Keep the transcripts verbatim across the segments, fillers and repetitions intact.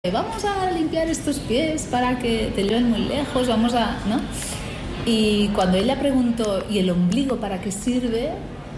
Vamos a limpiar estos pies para que te lleven muy lejos, vamos a... ¿no? Y cuando ella preguntó, ¿y el ombligo para qué sirve?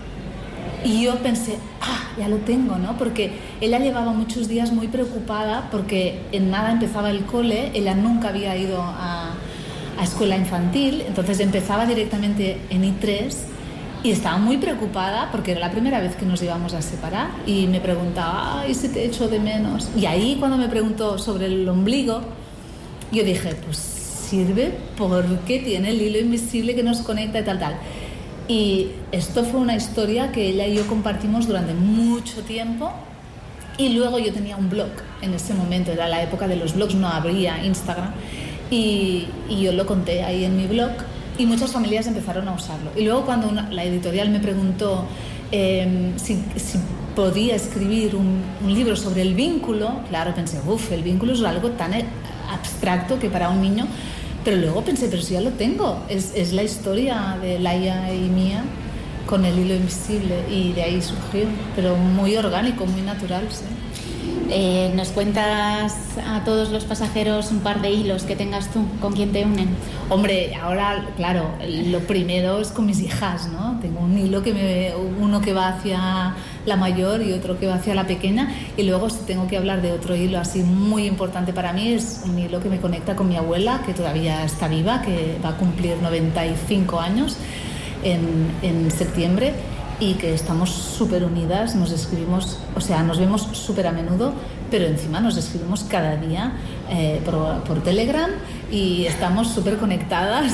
Y yo pensé, ah, ya lo tengo, ¿no? Porque ella llevaba muchos días muy preocupada porque en nada empezaba el cole, ella nunca había ido a, a escuela infantil, entonces empezaba directamente en I tres y estaba muy preocupada porque era la primera vez que nos íbamos a separar y me preguntaba, ay, si te echo de menos. Y ahí cuando me preguntó sobre el ombligo, yo dije, pues sirve porque tiene el hilo invisible que nos conecta y tal, tal. Y esto fue una historia que ella y yo compartimos durante mucho tiempo. Y luego yo tenía un blog en ese momento, era la época de los blogs, no habría Instagram. Y, y yo lo conté ahí en mi blog y muchas familias empezaron a usarlo. Y luego cuando una, la editorial me preguntó eh, si, si podía escribir un, un libro sobre el vínculo, claro, pensé, uff, el vínculo es algo tan abstracto que para un niño... Pero luego pensé, pero si ya lo tengo, es, es la historia de Laia y mía con el hilo invisible y de ahí surgió, pero muy orgánico, muy natural, sí. Eh, ¿Nos cuentas a todos los pasajeros un par de hilos que tengas tú? ¿Con quién te unen? Hombre, ahora, claro, lo primero es con mis hijas, ¿no? Tengo un hilo que me, uno que va hacia la mayor y otro que va hacia la pequeña, y luego si tengo que hablar de otro hilo así muy importante para mí es un hilo que me conecta con mi abuela, que todavía está viva, que va a cumplir noventa y cinco años en, en septiembre, y que estamos súper unidas, nos escribimos, o sea, nos vemos súper a menudo, pero encima nos escribimos cada día eh, por, por Telegram y estamos súper conectadas.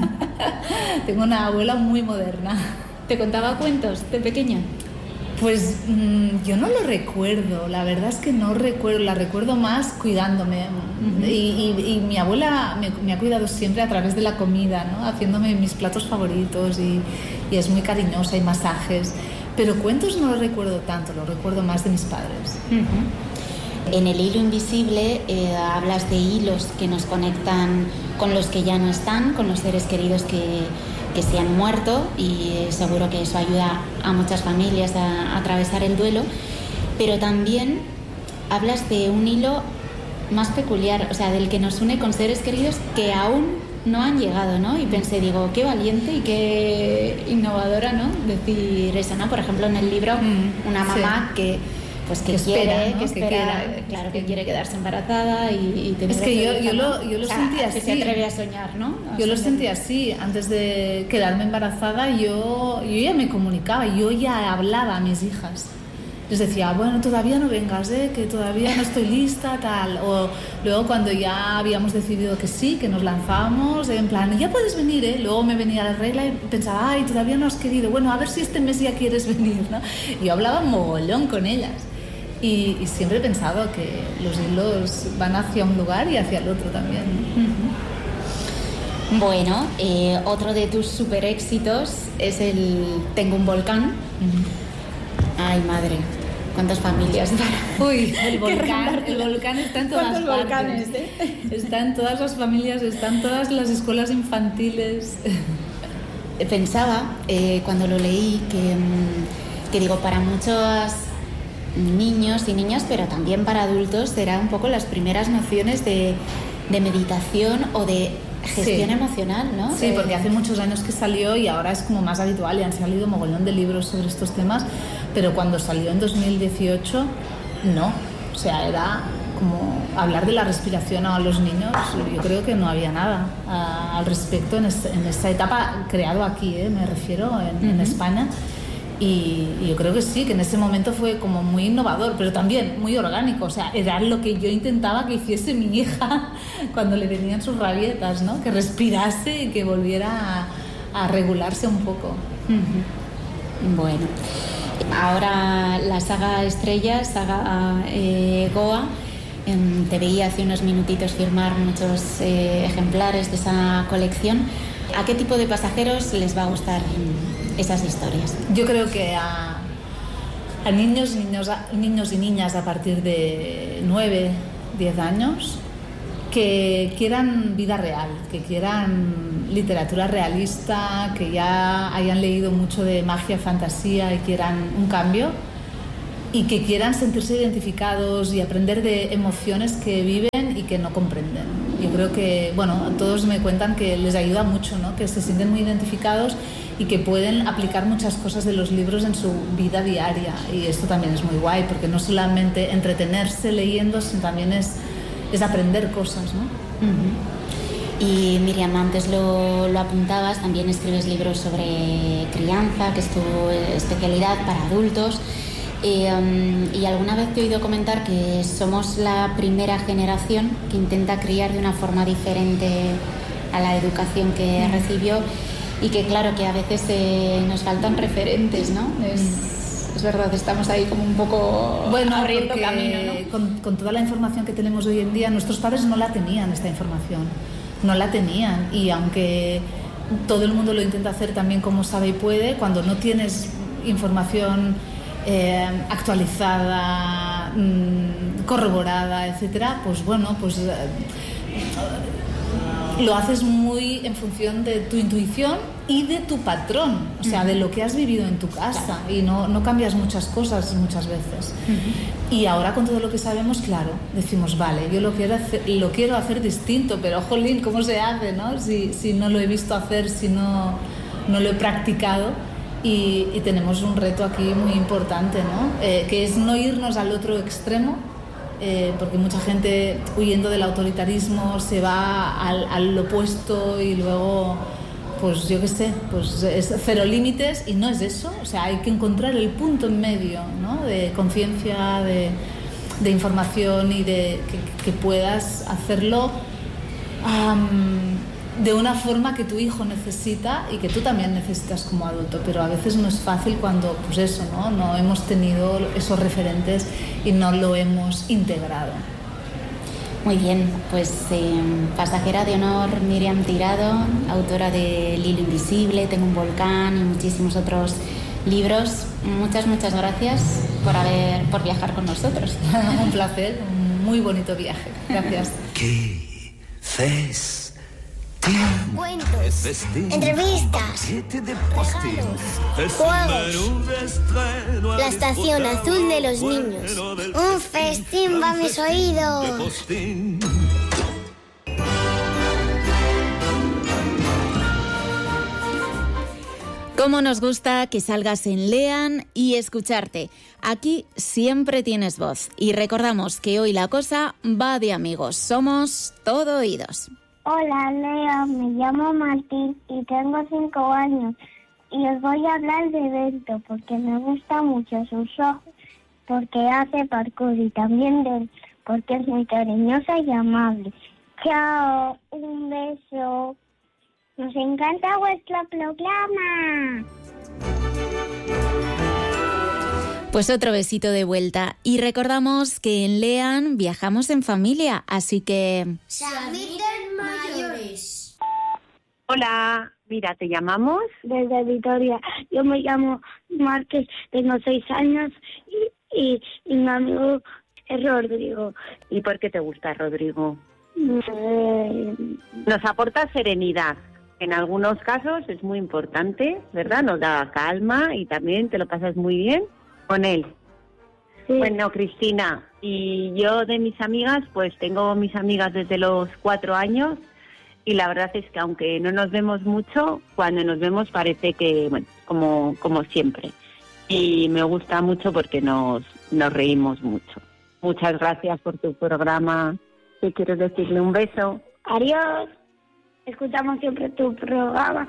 Tengo una abuela muy moderna. ¿Te contaba cuentos de pequeña? Pues mmm, yo no lo recuerdo, la verdad es que no recuerdo, la recuerdo más cuidándome. Uh-huh. y, y, y mi abuela me, me ha cuidado siempre a través de la comida, ¿no? Haciéndome mis platos favoritos y, y es muy cariñosa, y masajes, pero cuentos no lo recuerdo tanto, lo recuerdo más de mis padres. Uh-huh. En el hilo invisible eh, hablas de hilos que nos conectan con los que ya no están, con los seres queridos que... que se han muerto, y seguro que eso ayuda a muchas familias a, a atravesar el duelo, pero también hablas de un hilo más peculiar, o sea, del que nos une con seres queridos que aún no han llegado, ¿no? Y pensé, digo, qué valiente y qué innovadora, ¿no? Decir eso, ¿no? Por ejemplo, en el libro, mm, una mamá sí. que... pues que, que quiere, espera, ¿no? que, espera, que quiera, claro, que quiere quedarse embarazada y, y tener... Es que yo, yo lo, yo lo o sea, sentí así. Que se atreve a soñar, ¿no? A yo soñar. lo sentí así. Antes de quedarme embarazada, yo, yo ya me comunicaba, yo ya hablaba a mis hijas. Les decía, bueno, todavía no vengas, ¿eh? Que todavía no estoy lista, tal. O luego cuando ya habíamos decidido que sí, que nos lanzábamos, en plan, ya puedes venir, ¿eh? Luego me venía la regla y pensaba, ay, todavía no has querido. Bueno, a ver si este mes ya quieres venir, ¿no? Y yo hablaba mogollón con ellas. Y, y siempre he pensado que los hilos van hacia un lugar y hacia el otro también. Uh-huh. Bueno, eh, otro de tus super éxitos es el Tengo un volcán. Uh-huh. Ay, madre, cuántas familias. Uy, el volcán, el volcán está en todas partes. Volcanes, ¿eh? Está en todas las familias, está en todas las escuelas infantiles. Pensaba, eh, cuando lo leí, que, que digo, para muchos niños y niñas, pero también para adultos, será un poco las primeras nociones de, de meditación o de gestión sí. emocional, ¿no? Sí, porque hace muchos años que salió y ahora es como más habitual y han salido mogollón de libros sobre estos temas, pero cuando salió en dos mil dieciocho, no. O sea, era como hablar de la respiración a los niños, yo creo que no había nada uh, al respecto en, es, en esta etapa, creado aquí, ¿eh? Me refiero, en, uh-huh. en España. Y yo creo que sí, que en ese momento fue como muy innovador, pero también muy orgánico. O sea, era lo que yo intentaba que hiciese mi hija cuando le venían sus rabietas, ¿no? Que respirase y que volviera a, a regularse un poco. Uh-huh. Bueno, ahora la saga Estrella, saga eh, Goa. Eh, te veía hace unos minutitos firmar muchos eh, ejemplares de esa colección. ¿A qué tipo de pasajeros les va a gustar esas historias? Yo creo que a, a niños, niños, a, niños y niñas a partir de nueve, diez años que quieran vida real, que quieran literatura realista, que ya hayan leído mucho de magia, fantasía y quieran un cambio. y que quieran sentirse identificados y aprender de emociones que viven y que no comprenden. Yo creo que, bueno, todos me cuentan que les ayuda mucho, ¿no? Que se sienten muy identificados y que pueden aplicar muchas cosas de los libros en su vida diaria. Y esto también es muy guay, porque no solamente entretenerse leyendo, sino también es, es aprender cosas, ¿no? Uh-huh. Y Miriam, antes lo, lo apuntabas, también escribes libros sobre crianza, que es tu especialidad para adultos. Eh, um, y alguna vez te he oído comentar que somos la primera generación que intenta criar de una forma diferente a la educación que mm. recibió, y que claro, que a veces eh, nos faltan referentes, ¿no? Es, mm. es verdad, estamos ahí como un poco bueno, abriendo camino, ¿no? Con, con toda la información que tenemos hoy en día, nuestros padres no la tenían, esta información, no la tenían, y aunque todo el mundo lo intenta hacer también como sabe y puede, cuando no tienes información Eh, actualizada, mmm, corroborada, etcétera, pues bueno, pues eh, lo haces muy en función de tu intuición y de tu patrón, o sea, de lo que has vivido en tu casa, y no, no cambias muchas cosas muchas veces. Uh-huh. Y ahora con todo lo que sabemos, claro, decimos, vale, yo lo quiero hacer, lo quiero hacer distinto, pero jolín, ¿cómo se hace, no? Si, si no lo he visto hacer, si no, no lo he practicado. Y, y tenemos un reto aquí muy importante, ¿no? Eh, que es no irnos al otro extremo, eh, porque mucha gente, huyendo del autoritarismo, se va al, al opuesto y luego, pues yo qué sé, pues es cero límites, y no es eso. O sea, hay que encontrar el punto en medio, ¿no? De conciencia, de, de información, y de que, que puedas hacerlo um, de una forma que tu hijo necesita y que tú también necesitas como adulto, pero a veces no es fácil cuando, pues eso, ¿no? No hemos tenido esos referentes y no lo hemos integrado. Muy bien, pues eh, pasajera de honor Miriam Tirado, autora de El hilo invisible, Tengo un volcán y muchísimos otros libros. Muchas, muchas gracias por haber, por viajar con nosotros. Un placer, un muy bonito viaje. Gracias. ¿Qué fes? Cuentos, entrevistas, regalos, juegos. La estación azul de los niños. Un festín va a mis oídos. Cómo nos gusta que salgas en Lean y escucharte. Aquí siempre tienes voz. Y recordamos que hoy la cosa va de amigos. Somos todo oídos. Hola, Lea, me llamo Martín y tengo cinco años y os voy a hablar de Bento porque me gusta mucho sus ojos, porque hace parkour y también de él, porque es muy cariñosa y amable. Chao, un beso. Nos encanta vuestro programa. Pues otro besito de vuelta. Y recordamos que en Lean viajamos en familia, así que... ¡Samiten mayores! Hola, mira, te llamamos desde Vitoria. Yo me llamo Márquez, tengo seis años y, y, y mi amigo es Rodrigo. ¿Y por qué te gusta Rodrigo? Eh... Nos aporta serenidad. En algunos casos es muy importante, ¿verdad? Nos da calma y también te lo pasas muy bien con él. Sí. Bueno, Cristina, y yo de mis amigas, pues tengo mis amigas desde los cuatro años y la verdad es que aunque no nos vemos mucho, cuando nos vemos parece que, bueno, como, como siempre. Y me gusta mucho porque nos, nos reímos mucho. Muchas gracias por tu programa. Te quiero decirle un beso. Adiós. Escuchamos siempre tu programa.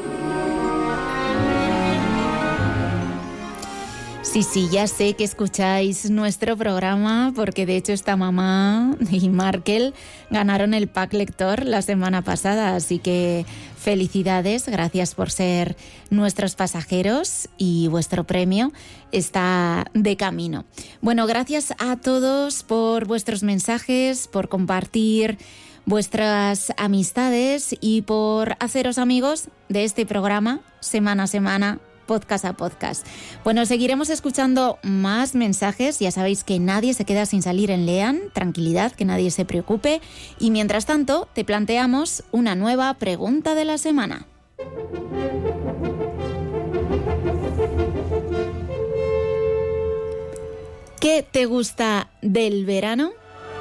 Sí, sí, ya sé que escucháis nuestro programa porque de hecho esta mamá y Markel ganaron el pack lector la semana pasada, así que felicidades, gracias por ser nuestros pasajeros y vuestro premio está de camino. Bueno, gracias a todos por vuestros mensajes, por compartir vuestras amistades y por haceros amigos de este programa semana a semana, podcast a podcast. Bueno, seguiremos escuchando más mensajes. Ya sabéis que nadie se queda sin salir en Lean. Tranquilidad, que nadie se preocupe. Y mientras tanto, te planteamos una nueva pregunta de la semana. ¿Qué te gusta del verano?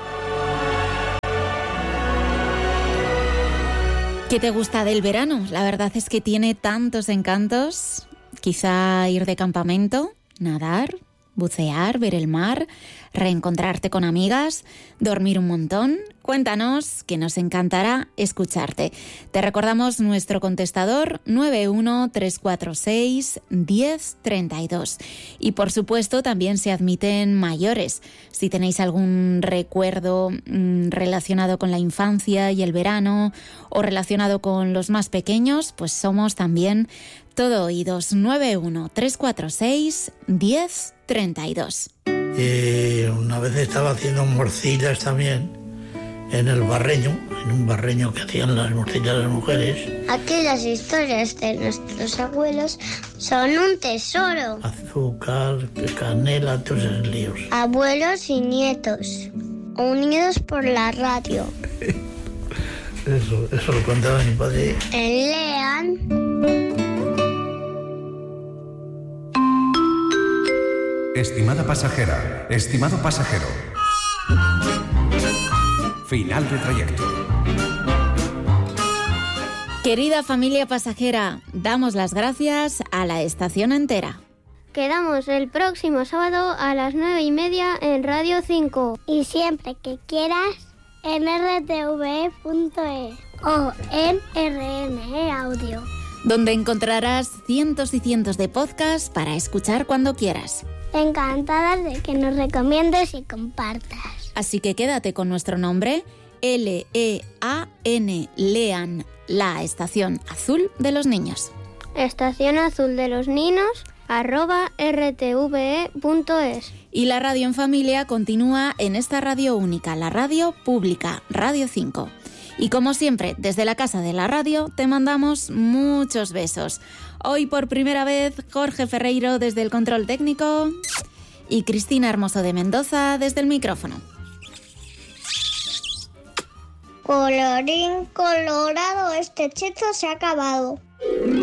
¿Qué te gusta del verano? La verdad es que tiene tantos encantos. Quizá ir de campamento, nadar, bucear, ver el mar, reencontrarte con amigas, dormir un montón. Cuéntanos, que nos encantará escucharte. Te recordamos nuestro contestador nueve uno tres cuatro seis uno cero tres dos. Y por supuesto también se admiten mayores. Si tenéis algún recuerdo mmm, relacionado con la infancia y el verano o relacionado con los más pequeños, pues somos también todo oídos. Nueve uno tres cuatro seis uno cero tres dos. Y una vez estaba haciendo morcillas también en el barreño, en un barreño que hacían las morcillas las mujeres. Aquí las historias de nuestros abuelos son un tesoro. Azúcar, canela, todos esos líos. Abuelos y nietos, unidos por la radio. Eso, eso lo contaba mi padre. En Lean. Estimada pasajera, estimado pasajero. Final de trayecto. Querida familia pasajera, damos las gracias a la estación entera. Quedamos el próximo sábado a las nueve y media en Radio cinco. Y siempre que quieras en r t v e punto e s o en R N E Audio, donde encontrarás cientos y cientos de podcasts para escuchar cuando quieras. Encantadas de que nos recomiendes y compartas. Así que quédate con nuestro nombre, L E A N, Lean, la Estación Azul de los Niños. Estación Azul de los Niños, arroba r t v e punto e s. Y la radio en familia continúa en esta radio única, la radio pública, Radio cinco. Y como siempre, desde la casa de la radio, te mandamos muchos besos. Hoy por primera vez, Jorge Ferreiro desde el control técnico y Cristina Hermoso de Mendoza desde el micrófono. Colorín colorado, este hechizo se ha acabado.